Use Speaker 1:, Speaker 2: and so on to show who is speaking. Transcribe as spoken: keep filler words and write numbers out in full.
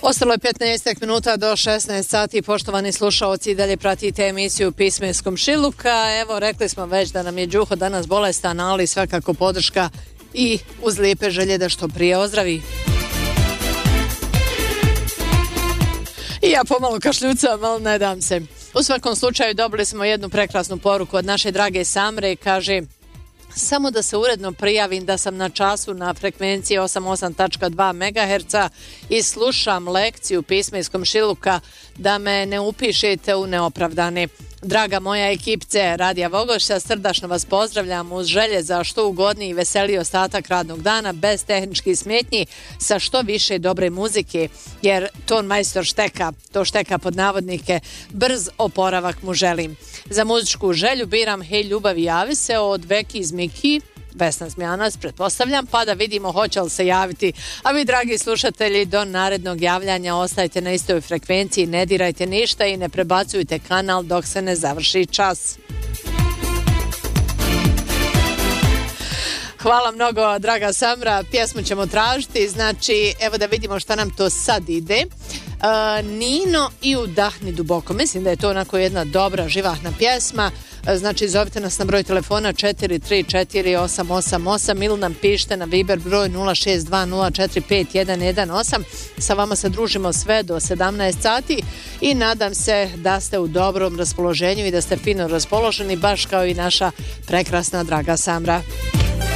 Speaker 1: Ostalo je petnaest minuta do šesnaest sati. Poštovani slušaoci, i dalje pratite emisiju Pismo iz komšiluka. Evo, rekli smo već da nam je Đuho danas bolestan, ali svakako podrška i uz lijepe želje da što prije ozdravi. I ja pomalo kašljucam, ali ne dam se. U svakom slučaju dobili smo jednu prekrasnu poruku od naše drage Samre. Kaže: samo da se uredno prijavim da sam na času na frekvenciji osamdeset osam zarez dva megaherca i slušam lekciju Pisma iz komšiluka, da me ne upišete u neopravdane. Draga moja ekipce Radija Vogošća, srdačno vas pozdravljam uz želje za što ugodniji i veseliji ostatak radnog dana, bez tehničkih smetnji, sa što više dobre muzike, jer ton majstor šteka, to šteka pod navodnike, brz oporavak mu želim. Za muzičku želju biram Hej ljubavi javi se od Veki iz Miki, Vesna Zmijanac, pretpostavljam, pa da vidimo hoće li se javiti. A vi, dragi slušatelji, do narednog javljanja ostajte na istoj frekvenciji, ne dirajte ništa i ne prebacujte kanal dok se ne završi čas. Hvala mnogo, draga Samra, pjesmu ćemo tražiti, znači evo da vidimo šta nam to sad ide. Uh, Nino i Udahni duboko, mislim da je to onako jedna dobra živahna pjesma. Uh, znači zovite nas na broj telefona četiri tri četiri osam osam osam ili nam pišite na Viber broj nula šest dva nula četiri pet jedan jedan osam. Sa vama se družimo sve do sedamnaest sati i nadam se da ste u dobrom raspoloženju i da ste fino raspoloženi, baš kao i naša prekrasna draga Samra.